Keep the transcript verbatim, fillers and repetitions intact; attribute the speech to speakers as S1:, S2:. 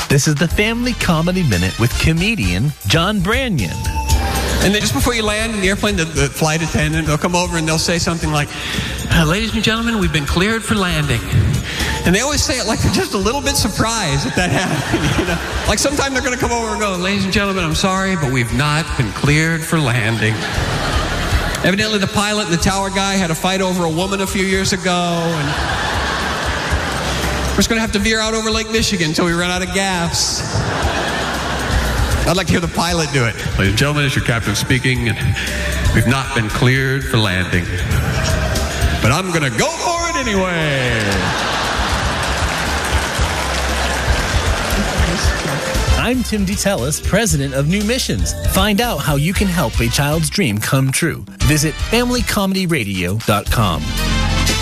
S1: This is the Family Comedy Minute with comedian John Branyan.
S2: And then just before you land in the airplane, the, the flight attendant, they'll come over and they'll say something like, uh, ladies and gentlemen, we've been cleared for landing. And they always say it like they're just a little bit surprised that that happened. You know? Like sometime they're going to come over and go, ladies and gentlemen, I'm sorry, but we've not been cleared for landing. Evidently the pilot and the tower guy had a fight over a woman a few years ago, and we're just going to have to veer out over Lake Michigan until we run out of gas. I'd like to hear the pilot do it. Ladies and gentlemen, it's your captain speaking, and we've not been cleared for landing. But I'm going to go for it anyway.
S1: I'm Tim DeTellis, president of New Missions. Find out how you can help a child's dream come true. Visit family comedy radio dot com.